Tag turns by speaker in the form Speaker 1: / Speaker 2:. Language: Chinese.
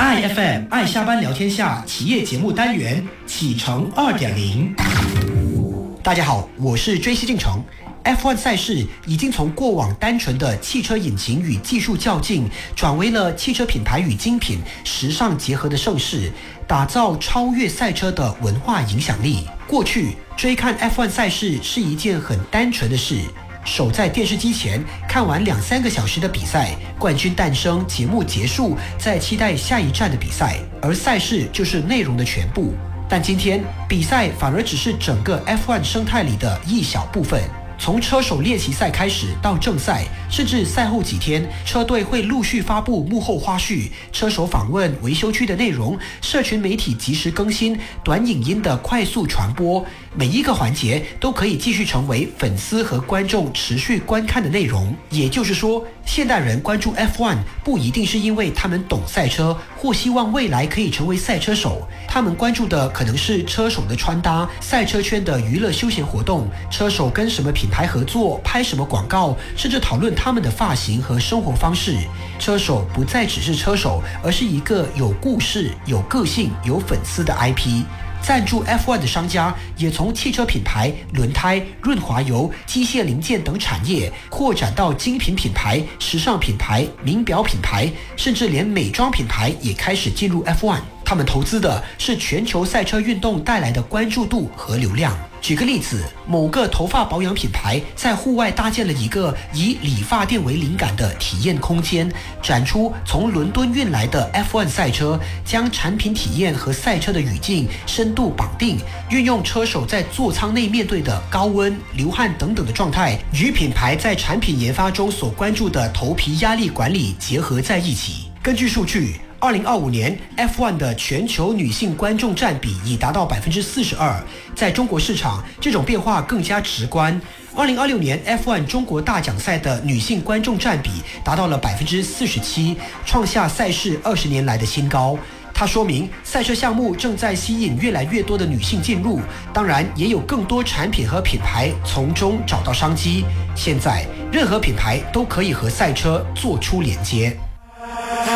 Speaker 1: IFM 爱下班聊天下企业节目单元启程2.0。大家好，我是追西进程。F1 赛事已经从过往单纯的汽车引擎与技术较劲，转为了汽车品牌与精品、时尚结合的盛事，打造超越赛车的文化影响力。过去追看 F1 赛事是一件很单纯的事，守在电视机前看完2-3个小时的比赛，冠军诞生，节目结束，再期待下一站的比赛，而赛事就是内容的全部。但今天比赛反而只是整个 F1 生态里的一小部分。从车手练习赛开始到正赛，甚至赛后几天，车队会陆续发布幕后花絮、车手访问、维修区的内容，社群媒体及时更新，短影音的快速传播，每一个环节都可以继续成为粉丝和观众持续观看的内容。也就是说，现代人关注 F1 不一定是因为他们懂赛车，或希望未来可以成为赛车手，他们关注的可能是车手的穿搭、赛车圈的娱乐休闲活动、车手跟什么品牌合作、拍什么广告，甚至讨论他们的发型和生活方式。车手不再只是车手，而是一个有故事、有个性、有粉丝的 IP。赞助 F1 的商家也从汽车品牌、轮胎、润滑油、机械零件等产业扩展到精品品牌、时尚品牌、名表品牌，甚至连美妆品牌也开始进入 F1。他们投资的是全球赛车运动带来的关注度和流量。举个例子，某个头发保养品牌在户外搭建了一个以理发店为灵感的体验空间，展出从伦敦运来的 F1 赛车，将产品体验和赛车的语境深度绑定，运用车手在座舱内面对的高温、流汗等等的状态，与品牌在产品研发中所关注的头皮压力管理结合在一起。根据数据，2025年 F1 的全球女性观众占比已达到 42%， 在中国市场，这种变化更加直观。2026年 F1 中国大奖赛的女性观众占比达到了 47%， 创下赛事20年来的新高。它说明赛车项目正在吸引越来越多的女性进入，当然也有更多产品和品牌从中找到商机。现在任何品牌都可以和赛车做出连接。